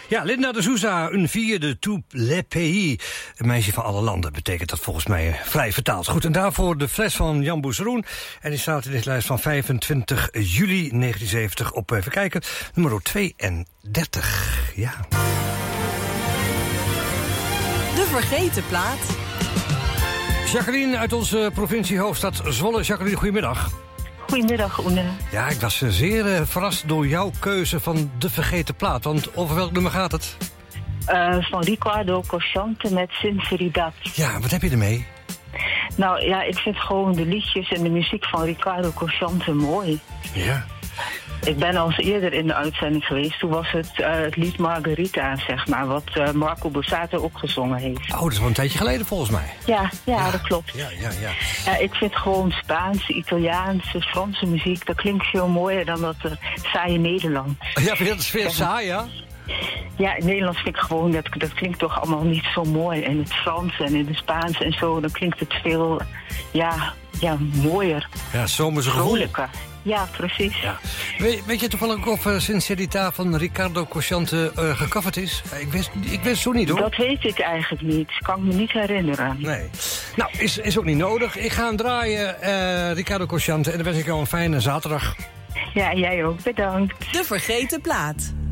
Ja, Linda de Souza, een vierde tout les pays. Een meisje van alle landen betekent dat volgens mij vrij vertaald. Goed, en daarvoor de fles van Jan Boezeroen. En die staat in deze lijst van 25 juli 1970 op, even kijken, nummer 32. Ja. De vergeten plaat. Jacqueline uit onze provinciehoofdstad Zwolle. Jacqueline, goedemiddag. Goedemiddag, Oene. Ja, ik was zeer verrast door jouw keuze van de vergeten plaat. Want over welk nummer gaat het? Van Ricardo Cosciante met Sinceridad. Ja, wat heb je ermee? Nou ja, ik vind gewoon de liedjes en de muziek van Ricardo Cosciante mooi. Ja. Ik ben al eens eerder in de uitzending geweest. Toen was het lied Margarita, zeg maar, wat Marco Borsato ook gezongen heeft. Oh, dat is wel een tijdje geleden volgens mij. Ja, dat klopt. Ja. Ik vind gewoon Spaanse, Italiaanse, Franse muziek, dat klinkt veel mooier dan dat saaie Nederlands. Ja, vind je dat veel saai, ja? Ja, in Nederlands vind ik gewoon, dat klinkt toch allemaal niet zo mooi. En het Frans en in het Spaans en zo, dan klinkt het veel, mooier. Ja, zomerse gevoel. Vrolijker. Ja, precies. Ja. Weet je toevallig of Sinceridad van Ricardo Cosciante gecoverd is? Ik wist zo niet, hoor. Dat weet ik eigenlijk niet. Kan ik me niet herinneren. Nee. Nou, is ook niet nodig. Ik ga hem draaien, Ricardo Cosciante. En dan wens ik jou een fijne zaterdag. Ja, jij ook. Bedankt. De vergeten plaat.